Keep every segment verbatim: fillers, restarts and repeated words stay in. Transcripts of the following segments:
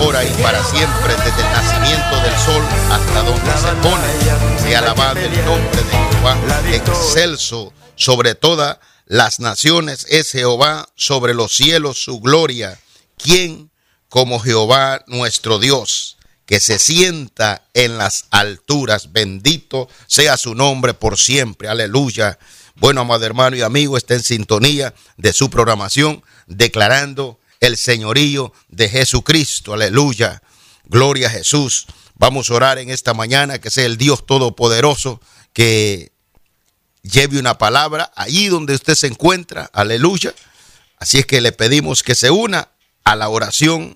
ahora y para siempre, desde el nacimiento del sol hasta donde se pone. Sea alabado el nombre de Jehová, excelso sobre todas las naciones es Jehová, sobre los cielos su gloria. ¿Quién como Jehová nuestro Dios, que se sienta en las alturas? Bendito sea su nombre por siempre. Aleluya. Bueno, amado hermano y amigo, está en sintonía de su programación, declarando el señorío de Jesucristo. Aleluya. Gloria a Jesús. Vamos a orar en esta mañana, que sea el Dios Todopoderoso que lleve una palabra allí donde usted se encuentra. Aleluya. Así es que le pedimos que se una a la oración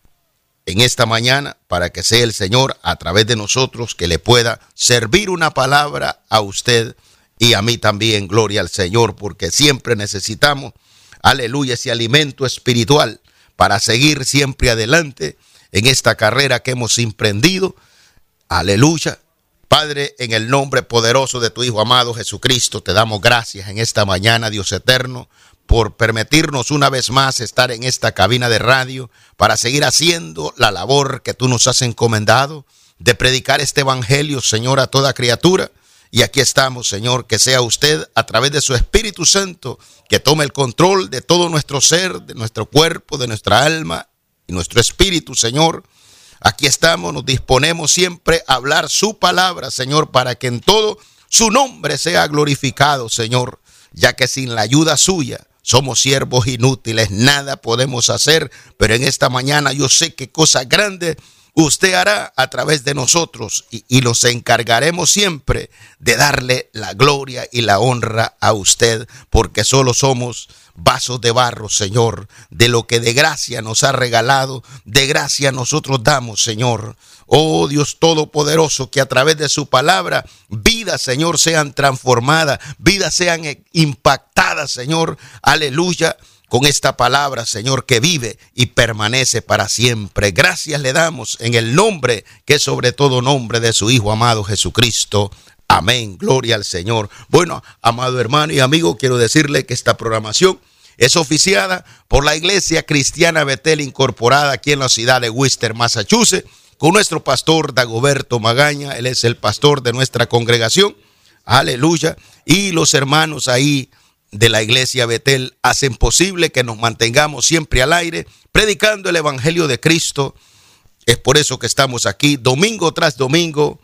en esta mañana, para que sea el Señor a través de nosotros que le pueda servir una palabra a usted y a mí también. Gloria al Señor, porque siempre necesitamos, aleluya, ese alimento espiritual para seguir siempre adelante en esta carrera que hemos emprendido. Aleluya. Padre, en el nombre poderoso de tu Hijo amado Jesucristo, te damos gracias en esta mañana, Dios eterno, por permitirnos una vez más estar en esta cabina de radio para seguir haciendo la labor que tú nos has encomendado de predicar este evangelio, Señor, a toda criatura. Y aquí estamos, Señor, que sea usted a través de su Espíritu Santo que tome el control de todo nuestro ser, de nuestro cuerpo, de nuestra alma y nuestro espíritu, Señor. Aquí estamos, nos disponemos siempre a hablar su palabra, Señor, para que en todo su nombre sea glorificado, Señor, ya que sin la ayuda suya somos siervos inútiles, nada podemos hacer, pero en esta mañana yo sé que cosas grandes usted hará a través de nosotros y, y nos encargaremos siempre de darle la gloria y la honra a usted, porque solo somos vasos de barro, Señor. De lo que de gracia nos ha regalado, de gracia nosotros damos, Señor. Oh Dios Todopoderoso, que a través de su palabra, vidas, Señor, sean transformadas, vidas sean impactadas, Señor. Aleluya. Con esta palabra, Señor, que vive y permanece para siempre. Gracias le damos en el nombre que es sobre todo nombre de su Hijo amado Jesucristo. Amén. Gloria al Señor. Bueno, amado hermano y amigo, quiero decirle que esta programación es oficiada por la Iglesia Cristiana Betel Incorporada aquí en la ciudad de Worcester, Massachusetts, con nuestro pastor Dagoberto Magaña. Él es el pastor de nuestra congregación. Aleluya. Y los hermanos ahí de la Iglesia Betel hacen posible que nos mantengamos siempre al aire, predicando el Evangelio de Cristo. Es por eso que estamos aquí domingo tras domingo,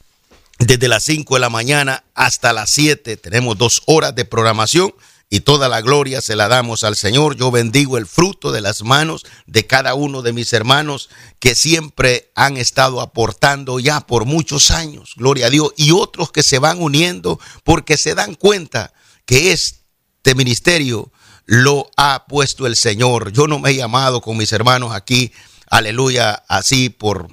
desde las cinco de la mañana hasta las siete. Tenemos dos horas de programación y toda la gloria se la damos al Señor. Yo bendigo el fruto de las manos de cada uno de mis hermanos que siempre han estado aportando ya por muchos años, gloria a Dios, y otros que se van uniendo porque se dan cuenta que es este ministerio lo ha puesto el Señor. Yo no me he llamado con mis hermanos aquí, aleluya, así por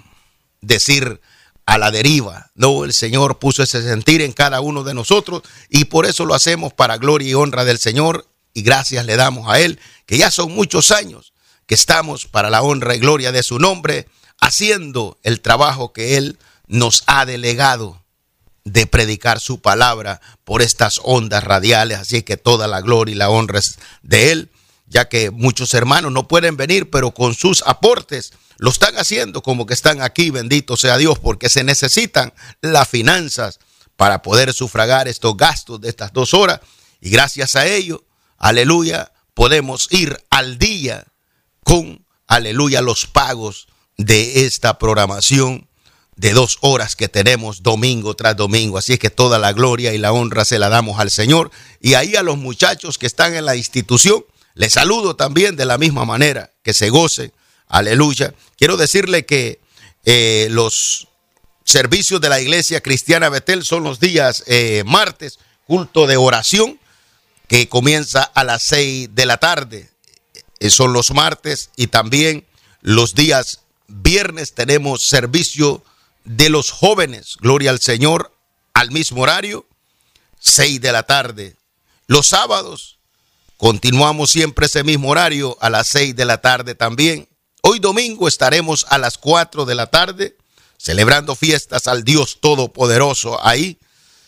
decir a la deriva. No, el Señor puso ese sentir en cada uno de nosotros y por eso lo hacemos para gloria y honra del Señor, y gracias le damos a Él, que ya son muchos años que estamos para la honra y gloria de su nombre, haciendo el trabajo que Él nos ha delegado de predicar su palabra por estas ondas radiales. Así que toda la gloria y la honra es de Él, ya que muchos hermanos no pueden venir, pero con sus aportes lo están haciendo como que están aquí. Bendito sea Dios, porque se necesitan las finanzas para poder sufragar estos gastos de estas dos horas, y gracias a ello, aleluya, podemos ir al día con, aleluya, los pagos de esta programación de dos horas que tenemos domingo tras domingo. Así es que toda la gloria y la honra se la damos al Señor. Y ahí a los muchachos que están en la institución, les saludo también de la misma manera, que se gocen. Aleluya. Quiero decirle que eh, los servicios de la Iglesia Cristiana Betel son los días eh, martes, culto de oración, que comienza a las seis de la tarde. Eh, son los martes, y también los días viernes tenemos servicio de los jóvenes, gloria al Señor, al mismo horario, seis de la tarde. Los sábados continuamos siempre ese mismo horario, a las seis de la tarde también. Hoy domingo estaremos a las cuatro de la tarde celebrando fiestas al Dios Todopoderoso ahí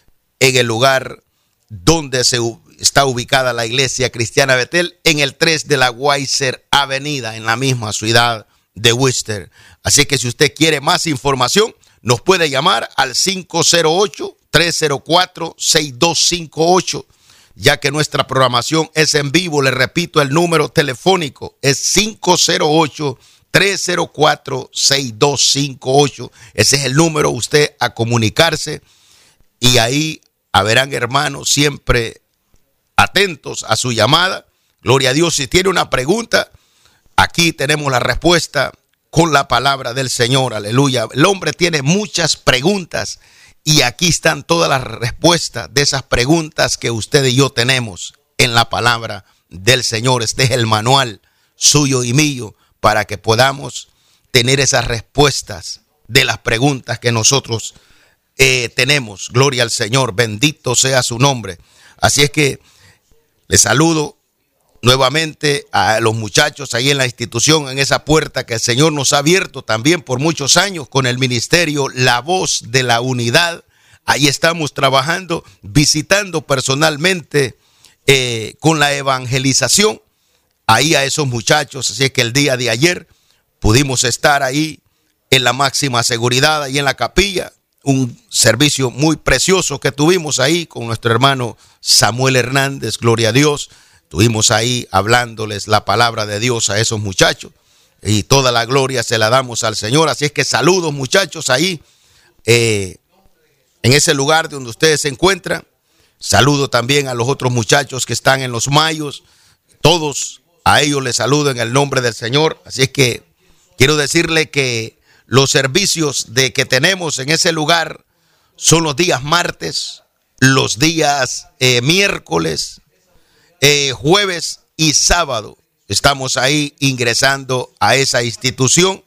en el lugar donde se está ubicada la Iglesia Cristiana Betel, en el tres de la Weiser Avenida, en la misma ciudad de Worcester. Así que si usted quiere más información, nos puede llamar al cinco cero ocho, tres cero cuatro, seis dos cinco ocho. Ya que nuestra programación es en vivo, le repito, el número telefónico es cinco cero ocho, tres cero cuatro, seis dos cinco ocho. Ese es el número, usted a comunicarse, y ahí haberán hermanos siempre atentos a su llamada. Gloria a Dios. Si tiene una pregunta, aquí tenemos la respuesta con la palabra del Señor. Aleluya. El hombre tiene muchas preguntas y aquí están todas las respuestas de esas preguntas que usted y yo tenemos en la palabra del Señor. Este es el manual suyo y mío para que podamos tener esas respuestas de las preguntas que nosotros eh, tenemos. Gloria al Señor. Bendito sea su nombre. Así es que les saludo nuevamente a los muchachos ahí en la institución, en esa puerta que el Señor nos ha abierto también por muchos años con el ministerio La Voz de la Unidad. Ahí estamos trabajando, visitando personalmente eh, con la evangelización ahí a esos muchachos. Así es que el día de ayer pudimos estar ahí en la máxima seguridad, ahí en la capilla. Un servicio muy precioso que tuvimos ahí con nuestro hermano Samuel Hernández, gloria a Dios. Estuvimos ahí hablándoles la palabra de Dios a esos muchachos y toda la gloria se la damos al Señor. Así es que saludos, muchachos, ahí eh, en ese lugar donde ustedes se encuentran. Saludo también a los otros muchachos que están en los mayos. Todos a ellos les saludo en el nombre del Señor. Así es que quiero decirle que los servicios de que tenemos en ese lugar son los días martes, los días eh, miércoles, Eh, jueves y sábado. Estamos ahí ingresando a esa institución.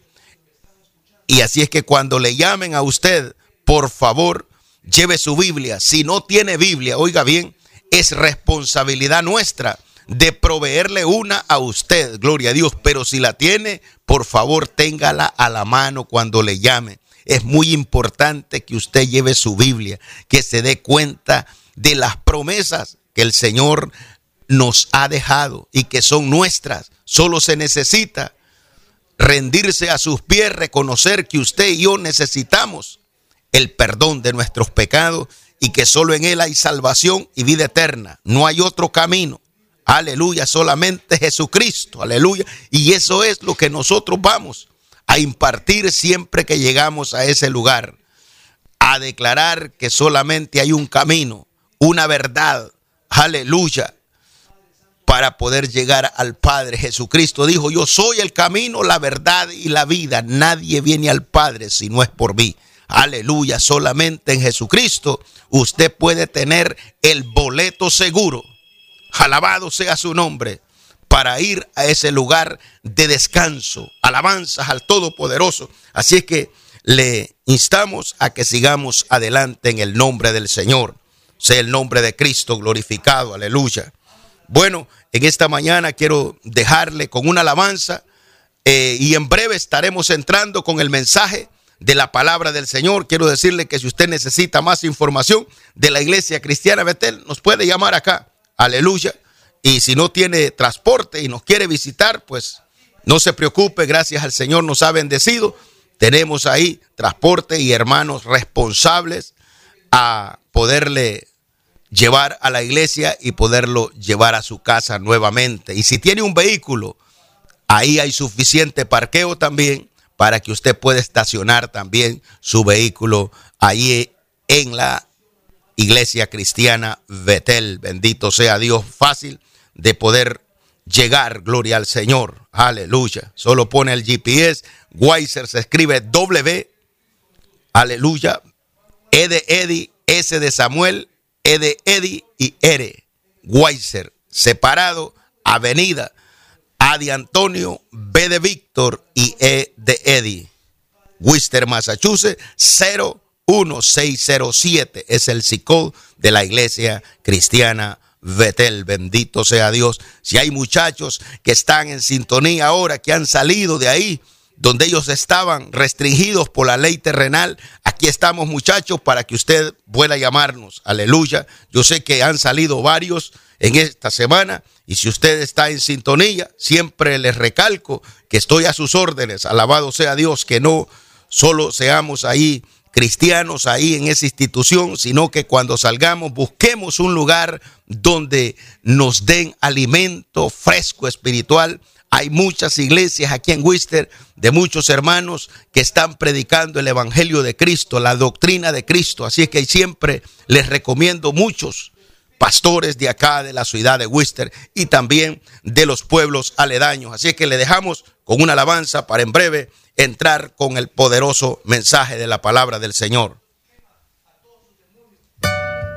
Y así es que cuando le llamen a usted, por favor, lleve su Biblia. Si no tiene Biblia, oiga bien, es responsabilidad nuestra de proveerle una a usted, gloria a Dios. Pero si la tiene, por favor, téngala a la mano cuando le llame. Es muy importante que usted lleve su Biblia, que se dé cuenta de las promesas que el Señor nos ha dejado y que son nuestras. Solo se necesita rendirse a sus pies, reconocer que usted y yo necesitamos el perdón de nuestros pecados y que solo en Él hay salvación y vida eterna. No hay otro camino. Aleluya, solamente Jesucristo. Aleluya. Y eso es lo que nosotros vamos a impartir siempre que llegamos a ese lugar, a declarar que solamente hay un camino, una verdad. Aleluya. Para poder llegar al Padre. Jesucristo dijo: yo soy el camino, la verdad y la vida. Nadie viene al Padre si no es por mí. Aleluya. Solamente en Jesucristo usted puede tener el boleto seguro. Alabado sea su nombre. Para ir a ese lugar de descanso. Alabanzas al Todopoderoso. Así es que le instamos a que sigamos adelante en el nombre del Señor. Sea el nombre de Cristo glorificado. Aleluya. Bueno, en esta mañana quiero dejarle con una alabanza eh, y en breve estaremos entrando con el mensaje de la palabra del Señor. Quiero decirle que si usted necesita más información de la Iglesia Cristiana Betel, nos puede llamar acá. Aleluya. Y si no tiene transporte y nos quiere visitar, pues no se preocupe, gracias al Señor nos ha bendecido. Tenemos ahí transporte y hermanos responsables a poderle llevar a la iglesia y poderlo llevar a su casa nuevamente. Y si tiene un vehículo, ahí hay suficiente parqueo también para que usted pueda estacionar también su vehículo ahí en la Iglesia Cristiana Betel. Bendito sea Dios, fácil de poder llegar, gloria al Señor. Aleluya. Solo pone el G P S. Weiser se escribe W, aleluya, E de Eddie, S de Samuel, E de Eddie y R. Weiser, separado, avenida, A de Antonio, B de Víctor y E de Eddie. Worcester, Massachusetts, cero uno seis cero siete es el zip code de la Iglesia Cristiana Betel. Bendito sea Dios. Si hay muchachos que están en sintonía ahora, que han salido de ahí, donde ellos estaban restringidos por la ley terrenal, aquí estamos, muchachos, para que usted pueda llamarnos. Aleluya. Yo sé que han salido varios en esta semana y si usted está en sintonía, siempre les recalco que estoy a sus órdenes. Alabado sea Dios, que no solo seamos ahí cristianos ahí en esa institución, sino que cuando salgamos busquemos un lugar donde nos den alimento fresco espiritual. Hay muchas iglesias aquí en Worcester de muchos hermanos que están predicando el evangelio de Cristo, la doctrina de Cristo. Así es que siempre les recomiendo muchos pastores de acá, de la ciudad de Worcester y también de los pueblos aledaños. Así es que le dejamos con una alabanza para en breve entrar con el poderoso mensaje de la palabra del Señor.